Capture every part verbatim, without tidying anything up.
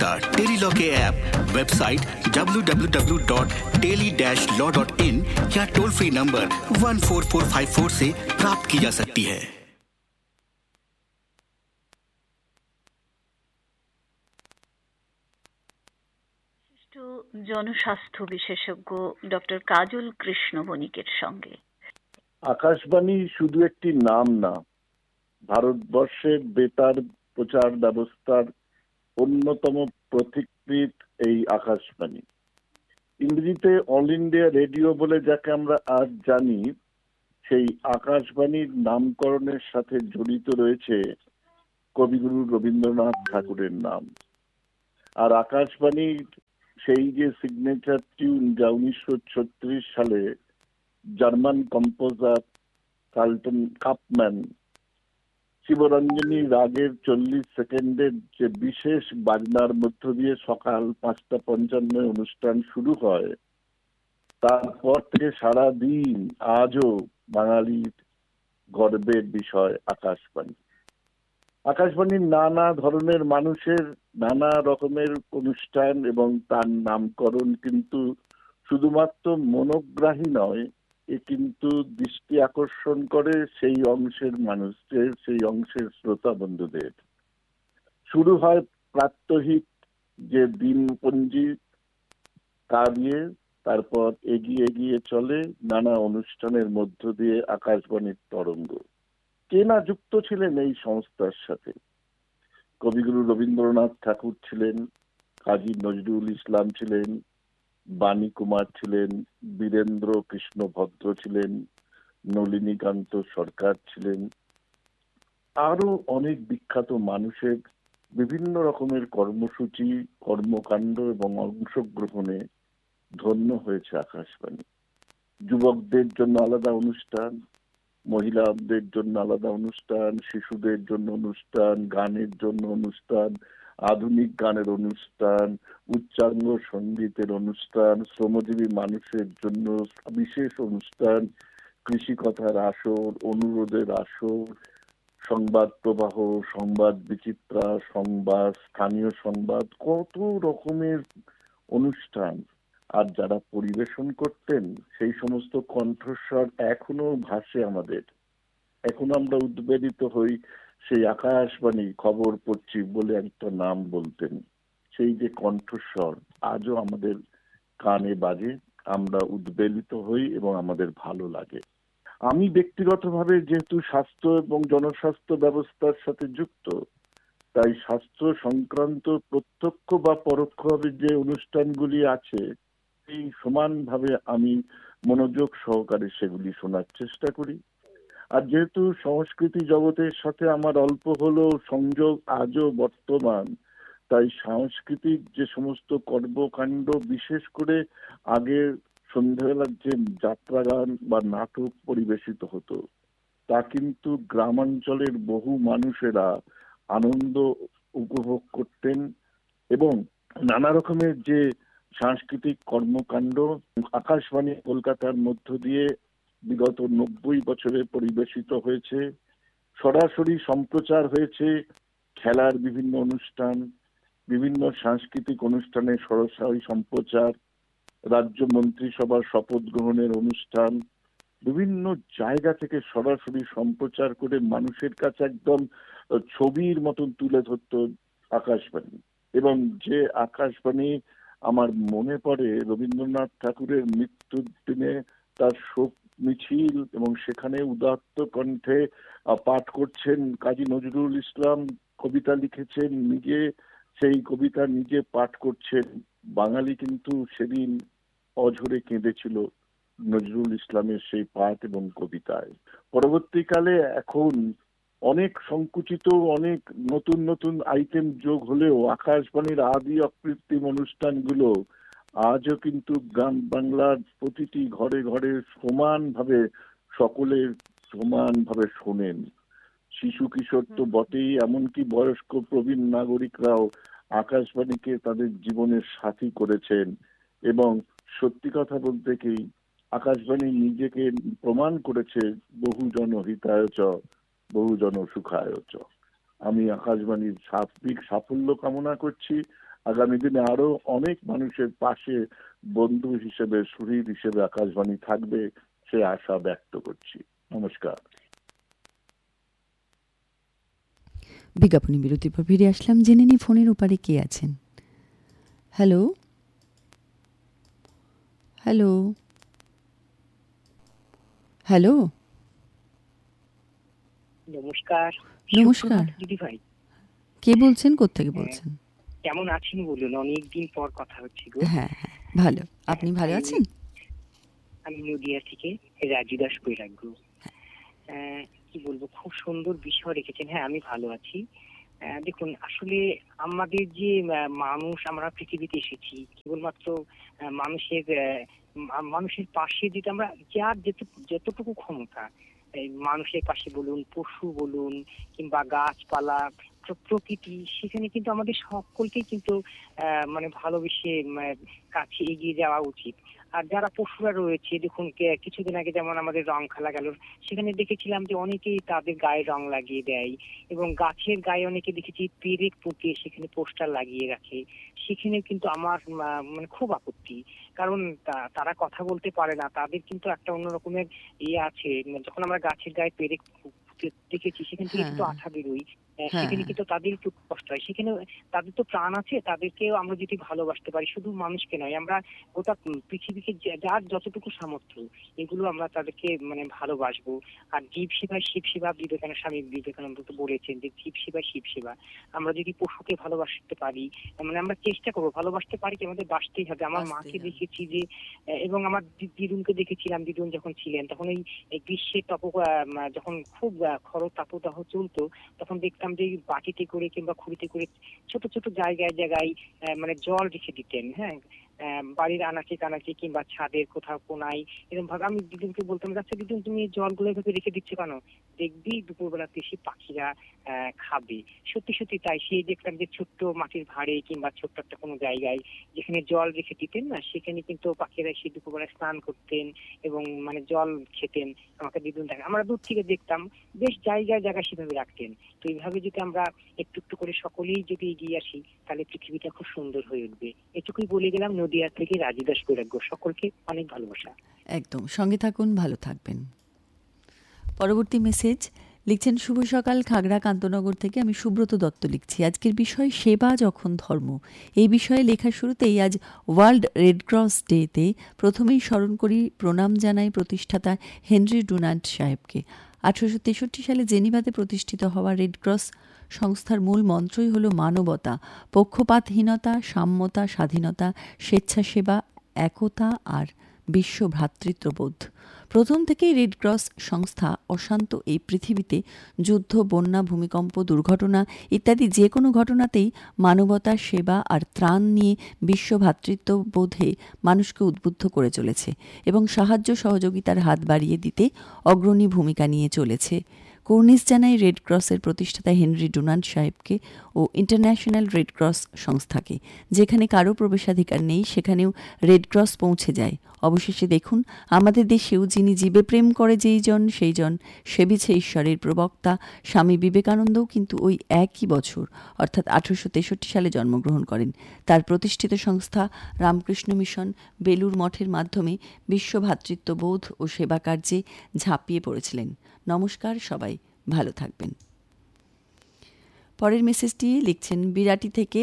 पता टेलीलॉ के app, website W W W dot tele dash law dot in या toll free number one four four five four से प्राप्त की जा सकती है। জনস্বাস্থ্য বিশেষজ্ঞ ডক্টর কাজল কৃষ্ণ বণিকের সঙ্গে। আকাশবাণী শুধু একটি নাম না, ভারতবর্ষের বেতার প্রচার ব্যবস্থার অন্যতম পথিকৃৎ এই আকাশবাণী। ইংরেজিতে অল ইন্ডিয়া রেডিও বলে যাকে আমরা আজ জানি, সেই আকাশবাণীর নামকরণের সাথে জড়িত রয়েছে কবিগুরু রবীন্দ্রনাথ ঠাকুরের নাম। আর আকাশবাণীর সেই যে সিগনেচার টিউন, যা উনিশশো ছত্রিশ সালে জার্মান কম্পোজার কার্লটন কাপম্যান শিবরঞ্জনী রাগের চল্লিশ সেকেন্ডের যে বিশেষ বাজনার মধ্য দিয়ে সকাল পাঁচটা পঞ্চান্ন অনুষ্ঠান শুরু হয়, তারপর থেকে সারা দিন আজও বাঙালির গর্বের বিষয় আকাশবাণী। আকাশবাণীর নানা ধরনের মানুষের নানা রকমের অনুষ্ঠান এবং তার নামকরণ কিন্তু শুধুমাত্র মনোগ্রাহী নয়, এ কিন্তু দৃষ্টি আকর্ষণ করে সেই অংশের মানুষদের, সেই অংশের শ্রোতা বন্ধুদের। শুরু হয় প্রাত্যহিক যে দিনপঞ্জি, তা দিয়ে তারপর এগিয়ে এগিয়ে চলে নানা অনুষ্ঠানের মধ্য দিয়ে আকাশবাণীর তরঙ্গ। কে না যুক্ত ছিলেন এই সংস্থার সাথে? কবিগুরু রবীন্দ্রনাথ ঠাকুর ছিলেন, কাজী নজরুল ইসলাম ছিলেন, বাণী কুমার ছিলেন, বীরেন্দ্র কৃষ্ণ ভদ্র ছিলেন, নলিনীকান্ত সরকার ছিলেন, আরো অনেক বিখ্যাত মানুষের বিভিন্ন রকমের কর্মসূচি, কর্মকাণ্ড এবং অংশগ্রহণে ধন্য হয়েছে আকাশবাণী। যুবকদের জন্য আলাদা অনুষ্ঠান, মহিলাদের জন্য আলাদা অনুষ্ঠান, শিশুদের জন্য অনুষ্ঠান, গানের জন্য অনুষ্ঠান, আধুনিক গানের অনুষ্ঠান, উচ্চাঙ্গ সঙ্গীতের অনুষ্ঠান, শ্রমজীবী মানুষের জন্য বিশেষ অনুষ্ঠান, কৃষি কথার আসর, অনুরোধের আসর, সংবাদ প্রবাহ, সংবাদ বিচিত্রা, সংবাদ, স্থানীয় সংবাদ, কত রকমের অনুষ্ঠান। আর যারা পরিবেশন করতেন, সেই সমস্ত কণ্ঠস্বর এখনো ভাসে আমাদের। এখন আমরা উদ্বেলিত হই, সেই আকাশবাণী খবর পড়ছি বলে একটা নাম বলতেন, সেই যে কণ্ঠস্বর আজও আমাদের কানে বাজে, আমরা উদ্বেলিত হই এবং আমাদের ভালো লাগে। আমি ব্যক্তিগতভাবে যেহেতু স্বাস্থ্য এবং জনস্বাস্থ্য ব্যবস্থার সাথে যুক্ত, তাই স্বাস্থ্য সংক্রান্ত প্রত্যক্ষ বা পরোক্ষভাবে যে অনুষ্ঠানগুলি আছে, এই সমানভাবে আমি মনোযোগ সহকারে সেগুলি শোনার চেষ্টা করি। আর যেহেতু সংস্কৃতি জগতের সাথে আমার অল্প হলেও সংযোগ আজও বর্তমান, তাই সাংস্কৃতিক যে সমস্ত কর্মকাণ্ড, বিশেষ করে আগে সন্ধ্যাবেলার যে যাত্রা গান বা নাটক পরিবেশিত হতো, তা কিন্তু গ্রামাঞ্চলের বহু মানুষেরা আনন্দ উপভোগ করতেন এবং নানা রকমের যে সাংস্কৃতিক কর্মকাণ্ড আকাশবাণী কলকাতার মধ্য দিয়ে বিগত নব্বই বছরে পরিবেশিত হয়েছে। সরাসরি সম্প্রচার হয়েছে খেলার বিভিন্ন অনুষ্ঠান, বিভিন্ন সাংস্কৃতিক অনুষ্ঠানের সরাসরি সম্প্রচার, রাজ্য মন্ত্রিসভার শপথ গ্রহণের অনুষ্ঠান, বিভিন্ন জায়গা থেকে সরাসরি সম্প্রচার করে মানুষের কাছে একদম ছবির মতন তুলে ধরত আকাশবাণী। এবং যে আকাশবাণী, আমার মনে পড়ে রবীন্দ্রনাথ ঠাকুরের মৃত্যুর দিনে তার শোক মিছিল এবং সেখানে উদাত্ত কণ্ঠে পাঠ করছেন কাজী নজরুল ইসলাম, কবিতা লিখেছেন নিজে, সেই কবিতা নিজে পাঠ করছেন। বাঙালি কিন্তু সেদিন অঝরে কেঁদেছিল নজরুল ইসলামের সেই পাঠ এবং কবিতায়। পরবর্তীকালে এখন অনেক সংকুচিত, অনেক নতুন নতুন আইটেম যোগ হলেও আকাশবাণীর আদি অকৃত্রিম অনুষ্ঠানগুলো আজও কিন্তু গ্রাম বাংলার প্রতিটি ঘরে ঘরে সমানভাবে সকলে সমানভাবে শোনেন। শিশু কিশোর তো বটেই, এমনকি বয়স্ক প্রবীণ নাগরিকরাও আকাশবাণীকে তাদের জীবনের সাথী করেছেন। এবং সত্যি কথা বলতে কি, আকাশবাণী নিজেকে প্রমাণ করেছে বহুজন হিতায়চ বহুজন সুখায়চ। আমি আকাশবাণীর সার্বিক সাফল্য কামনা করছি আগামী দিনে আরো অনেক মানুষের পাশে বন্ধু হিসেবে, শহীদ হিসেবে আকাশবাণী থাকবে, সে আশা ব্যক্ত করছি। নমস্কার। বিজ্ঞাপনী বিরতির পর ফিরে আসলাম। জেনে নি ফোনের ওপারে কে আছেন। হ্যালো হ্যালো হ্যালো নমস্কার। নমস্কার দিদি ভাই, কে বলছেন, কোত্থেকে বলছেন? কেমন আছেন বলুন? অনেকদিন পর কথা হচ্ছে গো। হ্যাঁ হ্যাঁ ভালো, আপনি ভালো আছেন? আমি নদিয়া থেকে রাজু দাস বৈরাগ্য। কি বলবো, খুব সুন্দর বিষয় রেখেছেন। হ্যাঁ, আমি ভালো আছি। দেখুন, আসলে আমাদের যে মানুষ, আমরা পৃথিবীতে এসেছি কেবলমাত্র মানুষের মানুষের পাশে দিতে, আমরা যার যতটুকু ক্ষমতা, মানুষের পাশে বলুন, পশু বলুন, কিংবা গাছপালা, প্রকৃতি, সেখানে কিন্তু আমাদের সকলকেই কিন্তু আহ মানে ভালোবেসে কাছে এগিয়ে যাওয়া উচিত। আর যারা পশুরা রয়েছে, দেখুন কিছুদিন আগে যেমন আমাদের রং খেলা গেল, সেখানে দেখেছিলাম যে অনেকেই তাদের গায়ে রং লাগিয়ে দেয়, এবং গাছের গায়ে অনেকে দেখেছি পেরেক পুঁতে সেখানে পোস্টার লাগিয়ে রাখে। সেখানে কিন্তু আমার মানে খুব আপত্তি, কারণ তারা কথা বলতে পারে না, তাদের কিন্তু একটা অন্যরকমের ইয়ে আছে। যখন আমরা গাছের গায়ে পেরেক দেখেছি, সেখান থেকে কিন্তু আঠা বেরোই, সেখানে কিন্তু তাদের একটু কষ্ট হয়। সেখানে তাদের তো প্রাণ আছে, তাদেরকেও আমরা যদি ভালোবাসতে পারি, শুধু মানুষকে নয়, আমরা গোটা পৃথিবীকে যার যতটুকু সামর্থ্য, এগুলো আমরা তাদেরকে মানে ভালোবাসবো। আর জীব সেবায় শিব সেবা, বিবেকানন্দ স্বামী বিবেকানন্দ তো বলেছেন যে জীব সেবায় শিব সেবা। আমরা যদি পশুকে ভালোবাসতে পারি, মানে আমরা চেষ্টা করবো ভালোবাসতে পারি, কি আমাদের বাঁচতেই হবে। আমার মাকে দেখেছি যে, এবং আমার দিদুনকে দেখেছিলাম, দিদুন যখন ছিলেন তখন এই গ্রীষ্মের তপ যখন খুব খর তাপদাহ চলতো, তখন দেখতাম যে বাটিতে করে কিংবা খুঁড়িতে করে ছোট ছোট জায়গায় জায়গায় মানে জল রেখে দিতেন। হ্যাঁ, বাড়ির আনাচে কানাচে কিংবা ছাদের কোথাও কোনায় এরকম ভাবে। আমি দিদুনকে বলতাম, আচ্ছা দিদুন, তুমি জলগুলো এভাবে রেখে দিচ্ছ কেন? দেখবি দুপুরবেলাতে এসে পাখিরা আহ খাবে। সত্যি সত্যি তাই। সেই দেখলাম যে ছোট্ট মাটির ভাঁড়ে কিংবা ছোট্ট একটা কোনো জায়গায় যেখানে জল রেখে দিতেন না, সেখানে কিন্তু পাখিরা এসে দুপুরবেলা স্নান করতেন এবং মানে জল খেতেন। আমাকে দিদুন দেখা, আমরা দূর থেকে দেখতাম, বেশ জায়গায় জায়গায় সেভাবে রাখতেন। তো এইভাবে যদি আমরা একটু একটু করে সকলেই যদি এগিয়ে আসি, তাহলে পৃথিবীটা খুব সুন্দর হয়ে উঠবে। এটুকুই বলে গেলাম। নদিয়া থেকে রাজু দাস বৈরাগ্য। সকলকে অনেক ভালোবাসা। একদম, সঙ্গে থাকুন, ভালো থাকবেন। পরবর্তী মেসেজ লিখছেন, শুভ সকাল, খাগড়া কান্তনগর থেকে আমি সুব্রত দত্ত লিখছি। আজকের বিষয় সেবা যখন ধর্ম। এই বিষয়ে লেখার শুরুতেই আজ ওয়ার্ল্ড রেড ক্রস ডেতে প্রথমেই স্মরণ করি, প্রণাম জানাই প্রতিষ্ঠাতা হেনরি ডুনান্ট সাহেবকে। আঠারোশো তেষট্টি সালে জেনিভাতে প্রতিষ্ঠিত হওয়া রেড ক্রস সংস্থার মূল মন্ত্রই হল মানবতা, পক্ষপাতহীনতা, সাম্যতা, স্বাধীনতা, স্বেচ্ছাসেবা, একতা আর বিশ্ব ভ্রাতৃত্ববোধ। প্রথম থেকেই রেড ক্রস সংস্থা অশান্ত এই পৃথিবীতে যুদ্ধ, বন্যা, ভূমিকম্প, দুর্ঘটনা ইত্যাদি যে কোনো ঘটনাতেই মানবতা, সেবা আর ত্রাণ নিয়ে বিশ্ব ভ্রাতৃত্ববোধে মানুষকে উদ্বুদ্ধ করে চলেছে এবং সাহায্য সহযোগিতার হাত বাড়িয়ে দিতে অগ্রণী ভূমিকা নিয়ে চলেছে। কর্নিশ জানাই রেড ক্রসের প্রতিষ্ঠাতা হেনরি ডুনান্ট সাহেবকে ও ইন্টারন্যাশনাল রেড ক্রস সংস্থাকে। যেখানে কারো প্রবেশাধিকার নেই, সেখানেও রেড ক্রস পৌঁছে যায়। অবশেষে দেখুন, আমাদের দেশেও যিনি জীবে প্রেম করে যেই জন সেই জন সেবিছে ঈশ্বরের প্রবক্তা স্বামী বিবেকানন্দও কিন্তু ওই একই বছর অর্থাৎ আঠারোশো তেষট্টি সালে জন্মগ্রহণ করেন। তার প্রতিষ্ঠিত সংস্থা রামকৃষ্ণ মিশন বেলুর মঠের মাধ্যমে বিশ্ব ভ্রাতৃত্ববোধ ও সেবা কার্যে ঝাঁপিয়ে পড়েছিলেন। নমস্কার, সবাই ভালো থাকবেন। পরের মেসেজটি লিখছেন বিরাটি থেকে,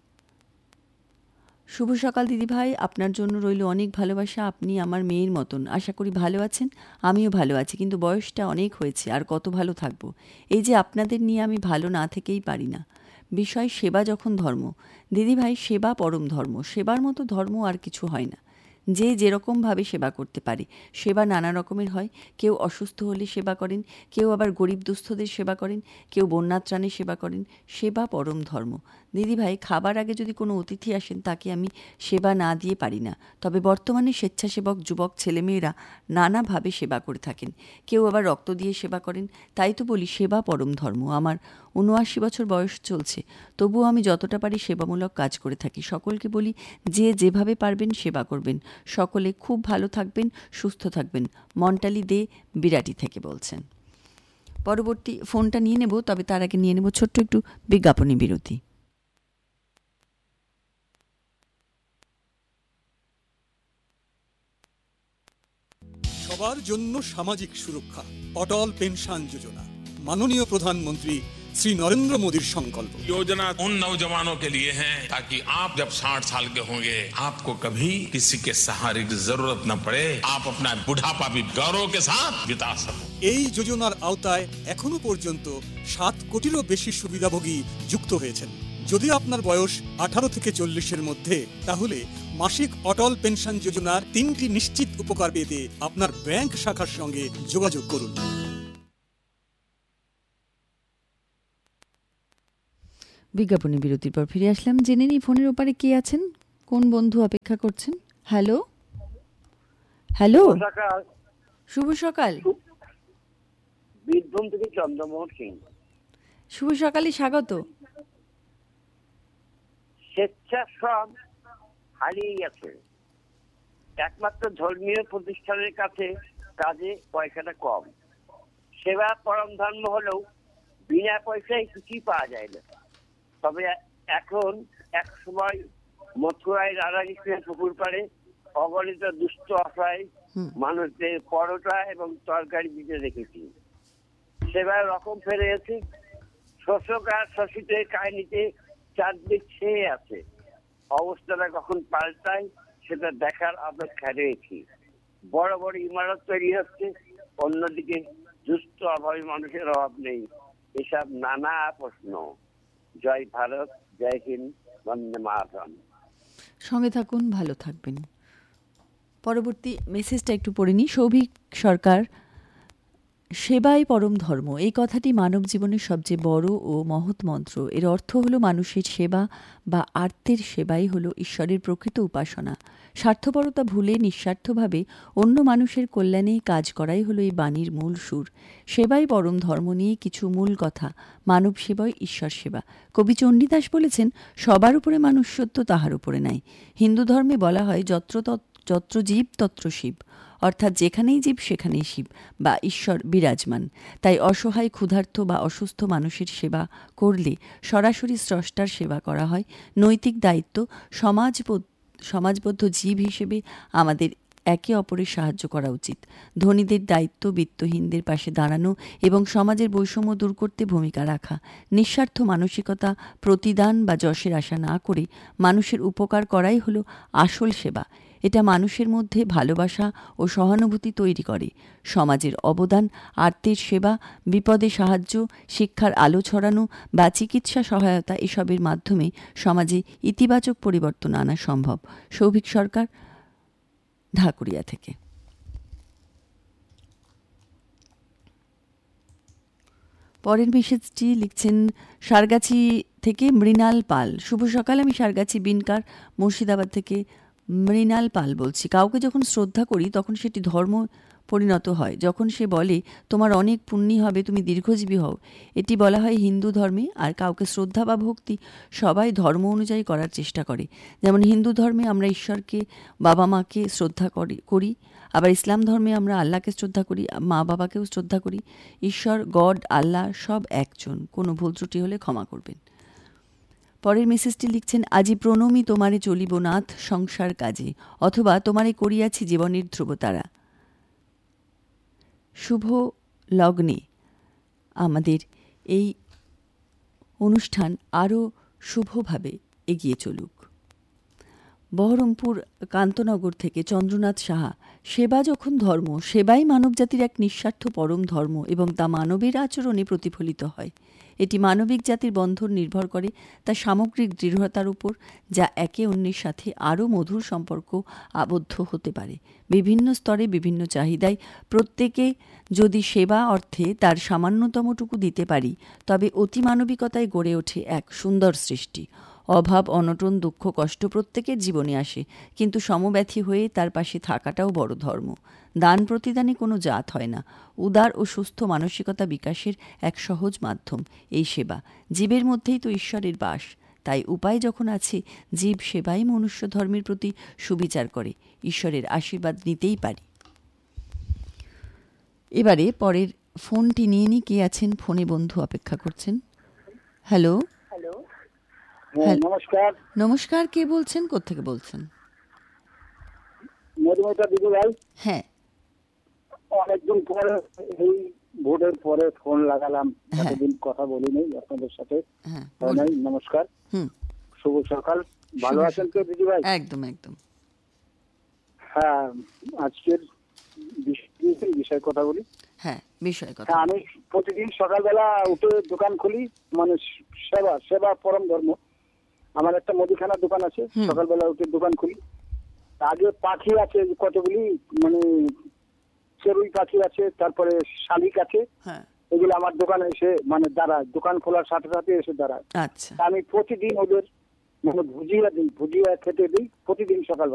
শুভ সকাল দিদিভাই, আপনার জন্য রইল অনেক ভালোবাসা। আপনি আমার মেয়ের মতন, আশা করি ভালো আছেন। আমিও ভালো আছি, কিন্তু বয়সটা অনেক হয়েছে, আর কত ভালো থাকবো। এই যে আপনাদের নিয়ে আমি ভালো না থেকেই পারি না। বিষয় সেবা যখন ধর্ম। দিদিভাই, সেবা পরম ধর্ম। সেবার মতো ধর্ম আর কিছু হয় না। যে যেরকমভাবে সেবা করতে পারে। সেবা নানা রকমের হয়। কেউ অসুস্থ হলে সেবা করেন, কেউ আবার গরিব দুস্থদের সেবা করেন, কেউ বন্যাত্রাণে সেবা করেন। সেবা পরম ধর্ম। দিদিভাই, খাবার আগে যদি কোনো অতিথি আসেন, তাকে আমি সেবা না দিয়ে পারি না। তবে বর্তমানে স্বেচ্ছাসেবক যুবক ছেলেমেয়েরা নানাভাবে সেবা করে থাকেন। কেউ আবার রক্ত দিয়ে সেবা করেন। তাই তো বলি, সেবা পরম ধর্ম। আমার উনআশি বছর বয়স চলছে, তবুও আমি যতটা পারি সেবামূলক কাজ করে থাকি। সকলকে বলি, যে যেভাবে পারবেন সেবা করবেন। সকলে খুব ভালো থাকবেন, সুস্থ থাকবেন। মন্টালি দে বিরাটি থেকে বলছেন। পরবর্তী ফোনটা নিয়ে নেব, তবে তার আগে নিয়ে নেব ছোট্ট একটু বিজ্ঞাপনী বিরতি। সবার জন্য সামাজিক সুরক্ষা, অটল পেনশন যোজনা, মাননীয় প্রধানমন্ত্রী श्री नरेंद्र मोदी संकल्प। योजना उन नौजवानों के लिए है ताकि आप जब साठ साल के होंगे आपको कभी किसी के सहारे की जरूरत न पड़े, आप अपना बुढ़ापा भी गौरव के साथ बिता सको। এই যোজনার আওতায় এখনো পর্যন্ত সাত কোটিরও বেশি সুবিধাভোগী যুক্ত হয়েছেন। যদি আপনার বয়স আঠারো থেকে চল্লিশের মধ্যে, তাহলে মাসিক অটল পেনশন যোজনার তিনটি নিশ্চিত উপকার পেতে আপনার ব্যাংক শাখার সঙ্গে যোগাযোগ করুন। বিজ্ঞাপনী বিরতির পর ফিরে আসলাম। জেনে নিই ফোনের ওপারে কে আছেন, কোন বন্ধু অপেক্ষা করছেন। হ্যালো হ্যালো শুভ সকাল। বীরভূম থেকে চন্দ্রমোহন সিং। শুভ সকালে স্বাগত। স্বেচ্ছাশ্রম হারিয়ে গেছে, একমাত্র ধর্মীয় প্রতিষ্ঠানের কাছে কাজে পয়সাটা কম। সেবা পরম ধর্ম হলেও বিনা পয়সায় কিছুই পাওয়া যায় না। তবে এখন এক সময় মথুরায় রাধাকৃষ্ণের পুকুর পাড়ে অগণিত দুস্থ অসহায় মানুষদের পরোটা এবং তরকারি দিতে দেখেছি। সেবার রকম ফেরে গেছে, শোষক আর শোষিতের কাহিনীতে চারদিক ছেয়ে আছে। অবস্থাটা কখন পাল্টায় সেটা দেখার অপেক্ষা রয়েছি। বড় বড় ইমারত তৈরি হচ্ছে, অন্যদিকে দুস্থ অভাবী মানুষের অভাব নেই। এসব নানা প্রশ্ন। জয় ভারত, জয় হিন্দ, বন্দে মাতরম। সঙ্গে থাকুন, ভালো থাকবেন। পরবর্তী মেসেজটা একটু পড়ে নিই। সৌভিক সরকার, সেবাই পরম ধর্ম, এই কথাটি মানব জীবনের সবচেয়ে বড় ও মহৎ মন্ত্র। এর অর্থ হলো মানুষের সেবা বা আর্তের সেবাই হলো ঈশ্বরের প্রকৃত উপাসনা। স্বার্থপরতা ভুলে নিঃস্বার্থভাবে অন্য মানুষের কল্যাণে কাজ করাই হলো এই বাণীর মূল সুর। সেবাই পরম ধর্ম নিয়ে কিছু মূল কথা। মানব সেবাই ঈশ্বর সেবা। কবি চণ্ডীদাস বলেছেন, সবার উপরে মনুষ্যত্ব, তাহার উপরে নাই। হিন্দু ধর্মে বলা হয়, যত্র যত্র জীব তত্র শিব, অর্থাৎ যেখানেই জীব সেখানেই শিব বা ঈশ্বর বিরাজমান। তাই অসহায়, ক্ষুধার্ত বা অসুস্থ মানুষের সেবা করলে সরাসরি স্রষ্টার সেবা করা হয়। নৈতিক দায়িত্ব, সমাজবোধ সমাজবদ্ধ জীব হিসেবে আমাদের একে অপরের সাহায্য করা উচিত। ধনীদের দায়িত্ব বিত্তহীনদের পাশে দাঁড়ানো এবং সমাজের বৈষম্য দূর করতে ভূমিকা রাখা। নিঃস্বার্থ মানসিকতা, প্রতিদান বা যশের আশা না করে মানুষের উপকার করাই হলো আসল সেবা। এটা মানুষের মধ্যে ভালোবাসা ও সহানুভূতি তৈরি করে। সমাজের অবদান, আর্তের সেবা, বিপদে সাহায্য, শিক্ষার আলো ছড়ানো বা চিকিৎসা সহায়তা, এসবের মাধ্যমে সমাজে ইতিবাচক পরিবর্তন আনা সম্ভব। সৌভিক সরকার, ঢাকুরিয়া থেকে। পরের মেসেজটি লিখছেন সারগাছি থেকে মৃণাল পাল। শুভ সকাল, আমি সারগাছি বিনকার মুর্শিদাবাদ থেকে মৃণাল পাল বলছি। কাউকে যখন শ্রদ্ধা করি তখন সেটি ধর্ম পরিণত হয়। যখন সে বলে তোমার অনেক পুণ্যি হবে, তুমি দীর্ঘজীবী হও, এটি বলা হয় হিন্দু ধর্মে। আর কাউকে শ্রদ্ধা বা ভক্তি সবাই ধর্ম অনুযায়ী করার চেষ্টা করে। যেমন হিন্দু ধর্মে আমরা ঈশ্বরকে, বাবা মাকে শ্রদ্ধা করি করি আবার ইসলাম ধর্মে আমরা আল্লাহকে শ্রদ্ধা করি, মা বাবাকেও শ্রদ্ধা করি। ঈশ্বর, গড, আল্লাহ সব একজন। কোনো ভুল ত্রুটি হলে ক্ষমা করবেন। পরের মেসেজটি লিখছেন, আজি প্রণমী তোমারে চলিব নাথ সংসার কাজে, অথবা তোমারে করিয়াছি জীবনের ধ্রুবতারা। শুভ লগ্নে আমাদের এই অনুষ্ঠান আরও শুভভাবে এগিয়ে চলুক। বহরমপুর কান্তনগর থেকে চন্দ্রনাথ সাহা, সেবা যখন ধর্ম, সেবাই মানবজাতির এক নিঃস্বার্থ পরম ধর্ম এবং তা মানবের আচরণে প্রতিফলিত হয়। এটি মানবিক জাতির বন্ধন নির্ভর করে তার সামগ্রিক দৃঢ়তার উপর, যা একে অন্যের সাথে আরও মধুর সম্পর্ক আবদ্ধ হতে পারে। বিভিন্ন স্তরে বিভিন্ন চাহিদায় প্রত্যেকে যদি সেবা অর্থে তার সামান্যতমটুকু দিতে পারি, তবে অতিমানবিকতায় গড়ে ওঠে এক সুন্দর সৃষ্টি। অভাব, অনটন, দুঃখ, কষ্ট প্রত্যেকের জীবনে আসে, কিন্তু সমব্যথী হয়ে তার পাশে থাকাটাও বড় ধর্ম। দান প্রতিদানে কোনো জাত হয় না। উদার ও সুস্থ মানসিকতা বিকাশের এক সহজ মাধ্যম এই সেবা। জীবের মধ্যেই তো ঈশ্বরের বাস। তাই উপায় যখন আছে, জীব সেবাই মনুষ্য ধর্মের প্রতি সুবিচার করে ঈশ্বরের আশীর্বাদ নিতেই পারি। এবারে পরের ফোনটি নিয়ে নি। কে আছেন ফোনে? বন্ধু অপেক্ষা করছেন। হ্যালো হ্যালো, নমস্কার। নমস্কার, কে বলছেন, কোত্থেকে বলছেন? মধুমিতা দিদি ভাই। হ্যাঁ, অনেকদিন পরে এই ভোটের পরে ফোন লাগালাম, এতদিন কথা বলিনি আপনাদের সাথে। নমস্কার, শুভ সকাল। ভালো আছেন তো দিদি ভাই? একদম একদম। হ্যাঁ, আজকের বিষয় কথা বলি। হ্যাঁ, বিষয় কথা। আমি প্রতিদিন সকালবেলা উঠে দোকান খুলি, মানে সেবা সেবা পরম ধর্ম। আমার একটা মুদিখানার দোকান আছে, সকালবেলা উঠে দোকান খুলি। আগে পাখি আছে কতগুলি, মানে চেরুই পাখি আছে, তারপরে শালিক আছে, এগুলো আমার দোকানে এসে মানে দাঁড়ায়, দোকান খোলার সাথে সাথে এসে দাঁড়ায়। আচ্ছা, আমি প্রতিদিন ওদের মানে ভুজিয়া দিই, ভুজিয়া খেতে দিই প্রতিদিন সকালবেলা।